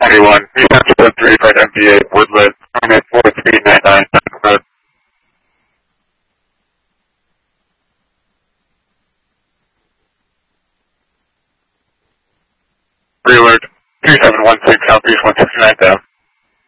91, Nissan 3 for MBA, Woodland, permit 4399, road. Reload, 3716, Southeast 169th Ave.